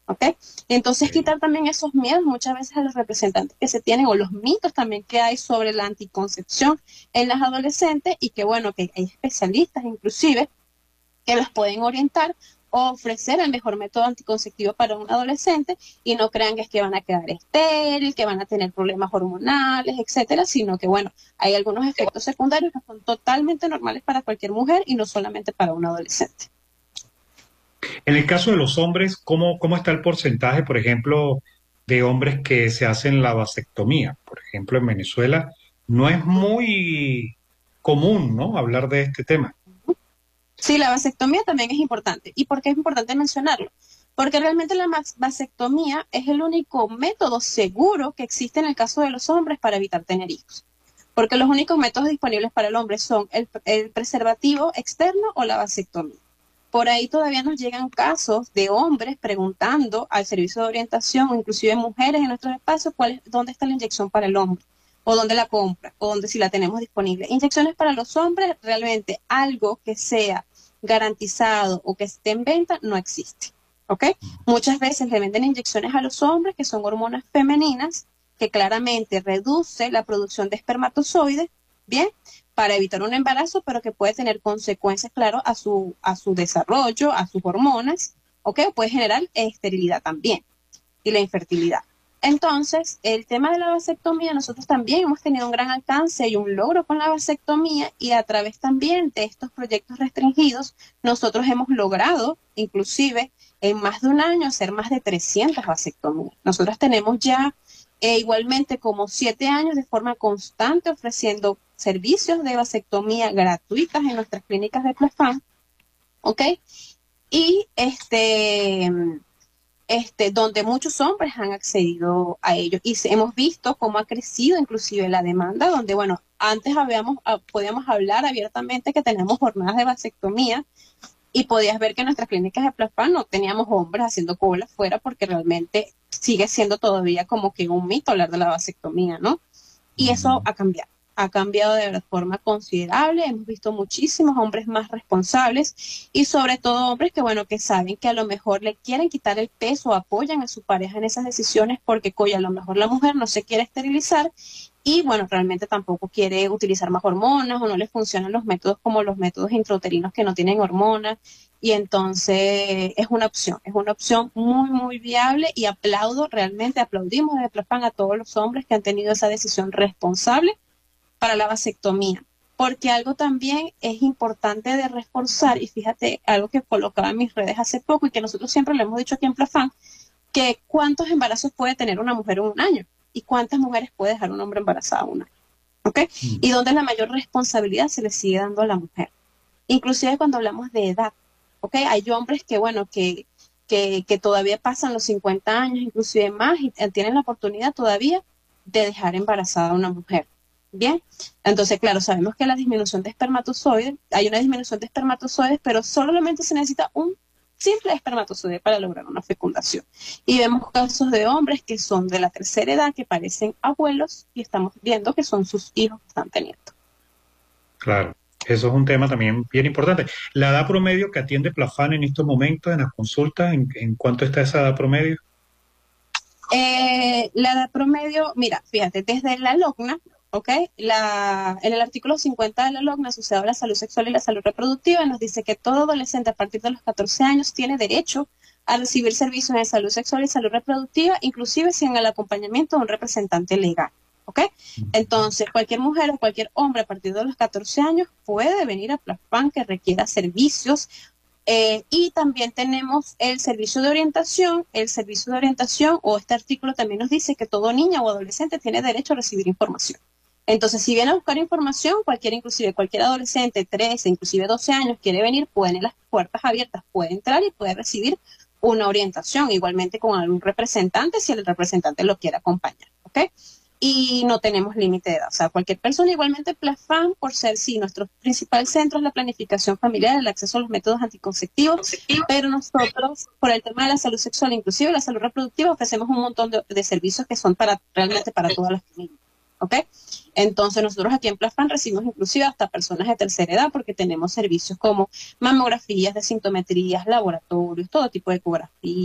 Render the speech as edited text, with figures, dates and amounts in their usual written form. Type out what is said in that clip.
¿ok? Entonces Ok. quitar también esos miedos muchas veces a los representantes que se tienen o los mitos también que hay sobre la anticoncepción en las adolescentes y que bueno, que hay especialistas inclusive que las pueden orientar o ofrecer el mejor método anticonceptivo para un adolescente y no crean que es que van a quedar estéril, que van a tener problemas hormonales, etcétera, sino que bueno, hay algunos efectos secundarios que son totalmente normales para cualquier mujer y no solamente para un adolescente. En el caso de los hombres, ¿cómo está el porcentaje, por ejemplo, de hombres que se hacen la vasectomía? Por ejemplo, en Venezuela no es muy común, ¿no? Hablar de este tema. Sí, la vasectomía también es importante. ¿Y por qué es importante mencionarlo? Porque realmente la vasectomía es el único método seguro que existe en el caso de los hombres para evitar tener hijos. Porque los únicos métodos disponibles para el hombre son el preservativo externo o la vasectomía. Por ahí todavía nos llegan casos de hombres preguntando al servicio de orientación o inclusive mujeres en nuestros espacios dónde está la inyección para el hombre o dónde la compra o dónde si la tenemos disponible. Inyecciones para los hombres, realmente algo que sea garantizado o que esté en venta no existe. ¿Ok? Muchas veces le venden inyecciones a los hombres que son hormonas femeninas que claramente reduce la producción de espermatozoides, ¿bien? Para evitar un embarazo, pero que puede tener consecuencias, claro, a su desarrollo, a sus hormonas, ¿ok? Puede generar esterilidad también y la infertilidad. Entonces, el tema de la vasectomía, nosotros también hemos tenido un gran alcance y un logro con la vasectomía y a través también de estos proyectos restringidos, nosotros hemos logrado, inclusive en más de un año, hacer más de 300 vasectomías. Nosotros tenemos ya igualmente como 7 años de forma constante ofreciendo servicios de vasectomía gratuitas en nuestras clínicas de Plasfam, ¿ok? Y donde muchos hombres han accedido a ello. Y hemos visto cómo ha crecido inclusive la demanda, donde, bueno, antes podíamos hablar abiertamente que teníamos jornadas de vasectomía y podías ver que en nuestras clínicas de plasma no teníamos hombres haciendo cola afuera porque realmente sigue siendo todavía como que un mito hablar de la vasectomía, ¿no? Y eso Ujú. ha cambiado de forma considerable, hemos visto muchísimos hombres más responsables y sobre todo hombres que, bueno, que saben que a lo mejor le quieren quitar el peso, apoyan a su pareja en esas decisiones porque, coño, a lo mejor la mujer no se quiere esterilizar y, bueno, realmente tampoco quiere utilizar más hormonas o no le funcionan los métodos como los métodos intrauterinos que no tienen hormonas y entonces es una opción muy, muy viable y aplaudo, realmente aplaudimos de Plaspan a todos los hombres que han tenido esa decisión responsable para la vasectomía. Porque algo también es importante de reforzar, y fíjate, algo que colocaba en mis redes hace poco y que nosotros siempre le hemos dicho aquí en Plaspan, que cuántos embarazos puede tener una mujer en un año y cuántas mujeres puede dejar un hombre embarazada en un año. ¿Ok? Y donde la mayor responsabilidad se le sigue dando a la mujer inclusive cuando hablamos de edad, ¿ok? Hay hombres que, bueno, que todavía pasan los 50 años, inclusive más, y tienen la oportunidad todavía de dejar embarazada a una mujer. Bien, entonces, claro, sabemos que la disminución de espermatozoides, hay una disminución de espermatozoides, pero solamente se necesita un simple espermatozoide para lograr una fecundación. Y vemos casos de hombres que son de la tercera edad, que parecen abuelos, y estamos viendo que son sus hijos que están teniendo. Claro, eso es un tema también bien importante. La edad promedio que atiende Plafan en estos momentos en las consultas, ¿en cuánto está esa edad promedio? La edad promedio, mira, fíjate, desde la LOCNA, ¿ok? En el artículo 50 de la LOCNA, asociado a la salud sexual y la salud reproductiva, nos dice que todo adolescente a partir de los 14 años tiene derecho a recibir servicios de salud sexual y salud reproductiva, inclusive sin el acompañamiento de un representante legal, ¿ok? Entonces, cualquier mujer o cualquier hombre a partir de los 14 años puede venir a Plaspan que requiera servicios y también tenemos el servicio de orientación o este artículo también nos dice que todo niña o adolescente tiene derecho a recibir información. Entonces, si viene a buscar información, inclusive cualquier adolescente, 13, inclusive 12 años, quiere venir, pueden las puertas abiertas, puede entrar y puede recibir una orientación, igualmente con algún representante, si el representante lo quiere acompañar, ¿ok? Y no tenemos límite de edad. O sea, cualquier persona, igualmente Plasfam, por ser, sí, nuestro principal centro es la planificación familiar, el acceso a los métodos anticonceptivos, pero nosotros, por el tema de la salud sexual, inclusive la salud reproductiva, ofrecemos un montón de servicios que son realmente para todas las familias. ¿Ok? Entonces nosotros aquí en Plasfam recibimos inclusive hasta personas de tercera edad porque tenemos servicios como mamografías, de sintometrías, laboratorios, todo tipo de ecografías